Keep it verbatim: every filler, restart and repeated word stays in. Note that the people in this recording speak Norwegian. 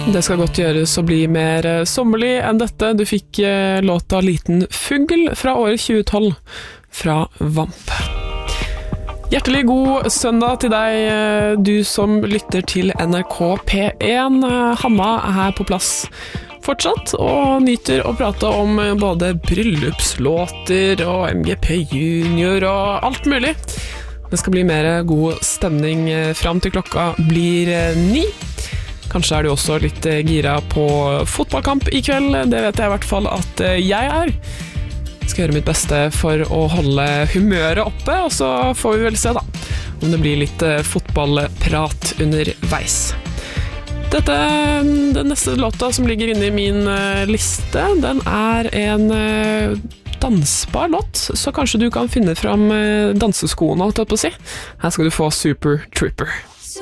Det skal godt gjøres å bli mer sommerlig enn dette. Du fikk låta Liten Fugl fra året tjue tolv fra Vamp. Hjertelig god søndag til deg, du som lytter til N R K P en. Hanna er her på plass fortsatt og nyter å prate om både bryllupslåter og M G P Junior og alt mulig. Det skal bli mer god stemning frem til klokka blir ni. Kanskje er du også litt gira på fotballkamp i kveld. Det vet jeg i hvert fall at jeg er. Jeg skal gjøre mitt beste for å holde humøret oppe, og så får vi vel se da om det blir litt fotballprat underveis. Dette, den neste låta som ligger inne i min liste, den er en dansbar låt, så kanskje du kan finne fram danseskoene, holdt jeg på å si. Her skal du få Super Trooper.